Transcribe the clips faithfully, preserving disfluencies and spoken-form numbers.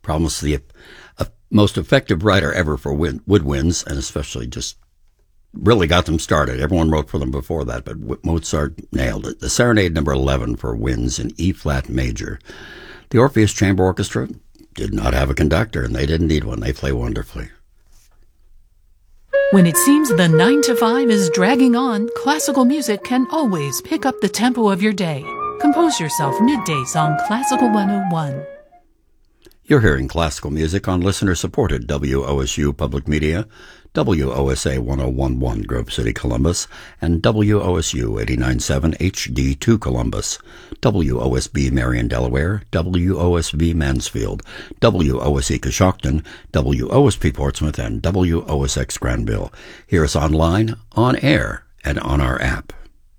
Promised the uh, most effective writer ever for wind, woodwinds, and especially just really got them started. Everyone wrote for them before that, but Mozart nailed it. The Serenade number eleven for winds in E-flat major. The Orpheus Chamber Orchestra did not have a conductor, and they didn't need one. They play wonderfully. When it seems the nine to five is dragging on, classical music can always pick up the tempo of your day. Compose yourself middays on Classical one oh one. You're hearing classical music on listener-supported W O S U Public Media, W O S A ten eleven Grove City, Columbus, and W O S U eighty-nine point seven H D two Columbus, W O S B Marion, Delaware, W O S B Mansfield, W O S E Coshocton, W O S P Portsmouth, and W O S X Granville. Hear us online, on air, and on our app.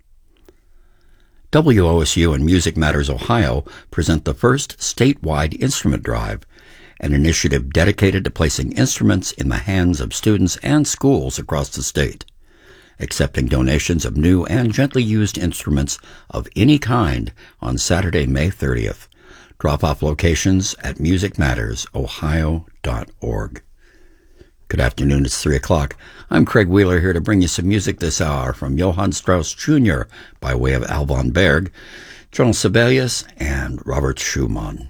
W O S U and Music Matters Ohio present the first statewide instrument drive, an initiative dedicated to placing instruments in the hands of students and schools across the state, accepting donations of new and gently used instruments of any kind on Saturday, May thirtieth. Drop-off locations at music matters ohio dot org. Good afternoon, it's three o'clock. I'm Craig Wheeler here to bring you some music this hour from Johann Strauss Junior by way of Alban Berg, John Sibelius, and Robert Schumann.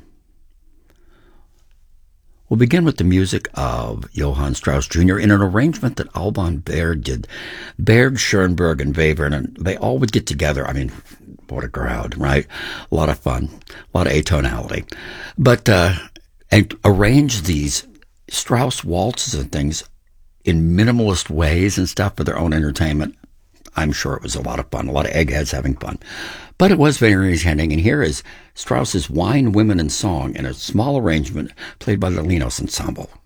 We'll begin with the music of Johann Strauss Junior in an arrangement that Alban Berg did. Berg, Schoenberg, and Webern, and they all would get together. I mean, what a crowd, right? A lot of fun, a lot of atonality. But, uh, and arrange these Strauss waltzes and things in minimalist ways and stuff for their own entertainment. I'm sure it was a lot of fun, a lot of eggheads having fun. But it was very entertaining, and here is Strauss's Wine, Women, and Song in a small arrangement played by the Linos Ensemble.